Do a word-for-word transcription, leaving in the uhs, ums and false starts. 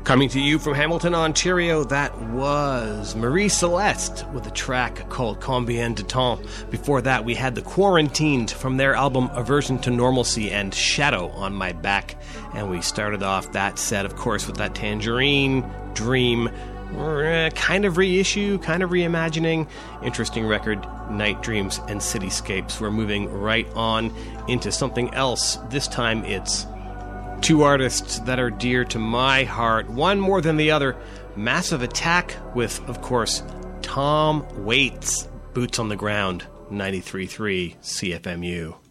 Coming to you from Hamilton, Ontario, that was Marie Celeste with a track called Combien de Temps. Before that, we had The Quarantined from their album Aversion to Normalcy and Shadow on My Back. And we started off that set, of course, with that Tangerine Dream, kind of reissue, kind of reimagining. Interesting record, Night Dreams and Cityscapes. We're moving right on into something else. This time it's two artists that are dear to my heart, one more than the other. Massive Attack with, of course, Tom Waits. Boots on the Ground, ninety-three point three C F M U.